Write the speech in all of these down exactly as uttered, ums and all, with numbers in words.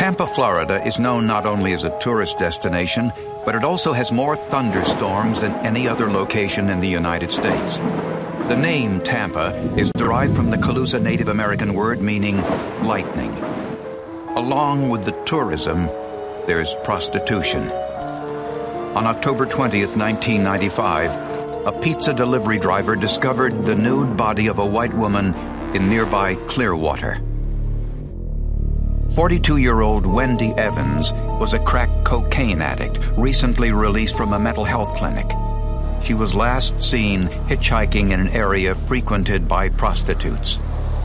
Tampa, Florida is known not only as a tourist destination, but it also has more thunderstorms than any other location in the United States. The name Tampa is derived from the Calusa Native American word meaning lightning. Along with the tourism, there's prostitution. On October twentieth, nineteen ninety-five, a pizza delivery driver discovered the nude body of a white woman in nearby Clearwater. forty-two-year-old Wendy Evans was a crack cocaine addict, recently released from a mental health clinic. She was last seen hitchhiking in an area frequented by prostitutes.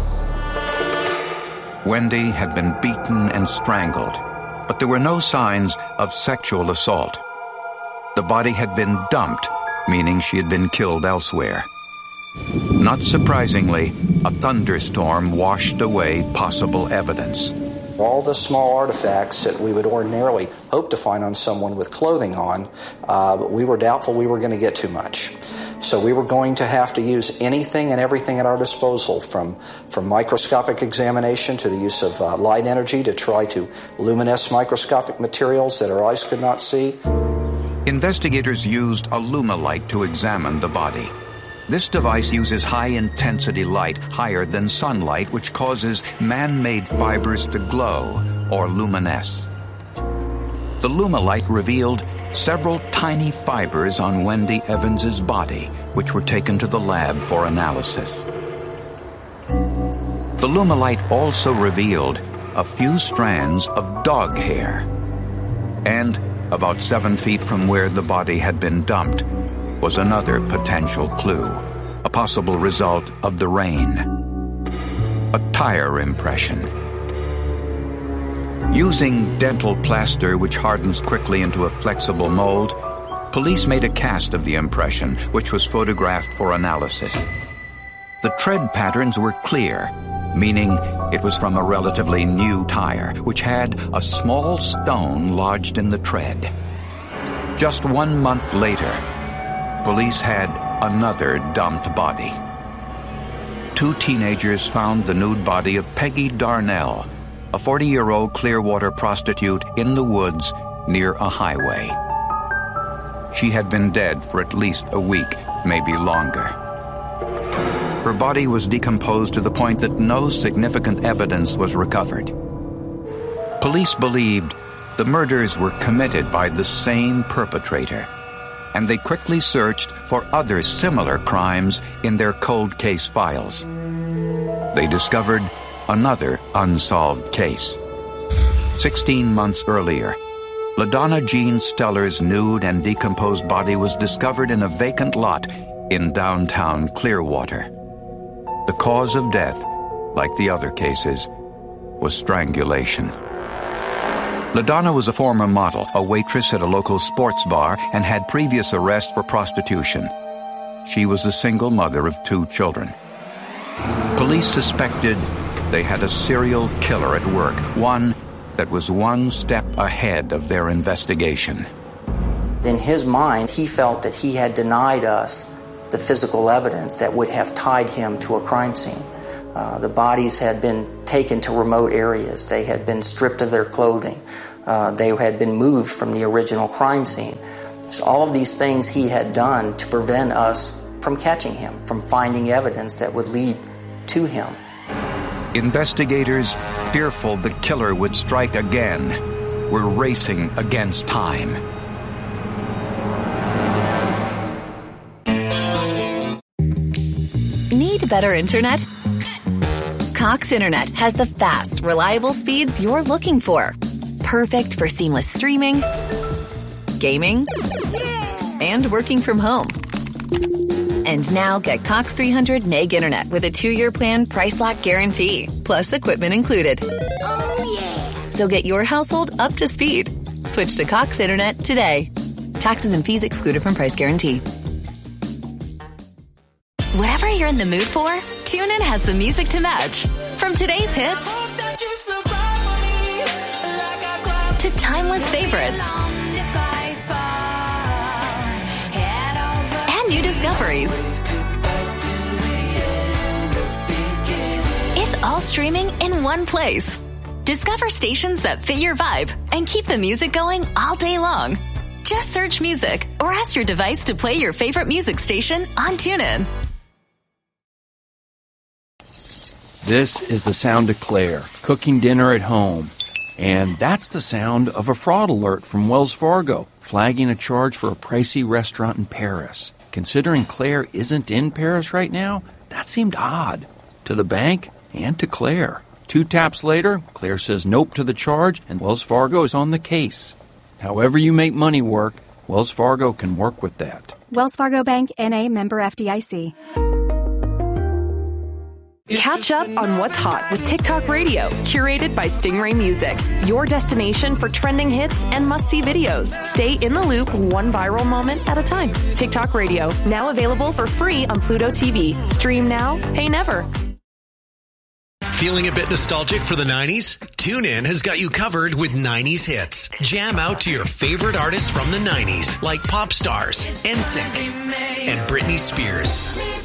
Wendy had been beaten and strangled, but there were no signs of sexual assault. The body had been dumped, meaning she had been killed elsewhere. Not surprisingly, a thunderstorm washed away possible evidence. All the small artifacts that we would ordinarily hope to find on someone with clothing on, uh, we were doubtful we were going to get too much. So we were going to have to use anything and everything at our disposal, from, from microscopic examination to the use of uh, light energy to try to luminesce microscopic materials that our eyes could not see. Investigators used a Lumilight to examine the body. This device uses high-intensity light, higher than sunlight, which causes man-made fibers to glow or luminesce. The Lumilight revealed several tiny fibers on Wendy Evans's body, which were taken to the lab for analysis. The Lumilight also revealed a few strands of dog hair. And about seven feet from where the body had been dumped was another potential clue, a possible result of the rain. A tire impression. Using dental plaster, which hardens quickly into a flexible mold, police made a cast of the impression, which was photographed for analysis. The tread patterns were clear, meaning it was from a relatively new tire, which had a small stone lodged in the tread. Just one month later, police had another dumped body. Two teenagers found the nude body of Peggy Darnell, a forty-year-old Clearwater prostitute, in the woods near a highway. She had been dead for at least a week, maybe longer. Her body was decomposed to the point that no significant evidence was recovered. Police believed the murders were committed by the same perpetrator, and they quickly searched for other similar crimes in their cold case files. They discovered another unsolved case. Sixteen months earlier, LaDonna Jean Steller's nude and decomposed body was discovered in a vacant lot in downtown Clearwater. The cause of death, like the other cases, was strangulation. LaDonna was a former model, a waitress at a local sports bar, and had previous arrests for prostitution. She was a single mother of two children. Police suspected they had a serial killer at work, one that was one step ahead of their investigation. In his mind, he felt that he had denied us the physical evidence that would have tied him to a crime scene. Uh, the bodies had been taken to remote areas. They had been stripped of their clothing. Uh, they had been moved from the original crime scene. So all of these things he had done to prevent us from catching him, from finding evidence that would lead to him. Investigators, fearful the killer would strike again, were racing against time. Need better internet? Cox Internet has the fast, reliable speeds you're looking for. Perfect for seamless streaming, gaming, and working from home. And now get Cox three hundred meg internet with a two-year plan, price lock guarantee, plus equipment included. Oh, yeah. So get your household up to speed. Switch to Cox Internet today. Taxes and fees excluded from price guarantee. Whatever you're in the mood for, TuneIn has some music to match. From today's hits to timeless favorites and new discoveries. It's all streaming in one place. Discover stations that fit your vibe and keep the music going all day long. Just search music or ask your device to play your favorite music station on TuneIn. This is the sound of Claire, cooking dinner at home. And that's the sound of a fraud alert from Wells Fargo, flagging a charge for a pricey restaurant in Paris. Considering Claire isn't in Paris right now, that seemed odd to the bank and to Claire. Two taps later, Claire says nope to the charge, and Wells Fargo is on the case. However you make money work, Wells Fargo can work with that. Wells Fargo Bank, N A, member F D I C. Catch up on what's hot with TikTok Radio, curated by Stingray Music. Your destination for trending hits and must-see videos. Stay in the loop one viral moment at a time. TikTok Radio, now available for free on Pluto T V. Stream now, pay never. Feeling a bit nostalgic for the nineties? TuneIn has got you covered with nineties hits. Jam out to your favorite artists from the nineties, like Pop Stars, N Sync, and Britney Spears.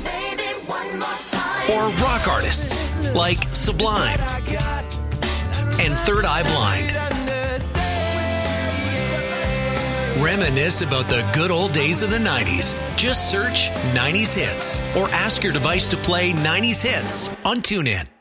Or rock artists like Sublime and Third Eye Blind. Reminisce about the good old days of the nineties. Just search nineties hits or ask your device to play nineties hits on TuneIn.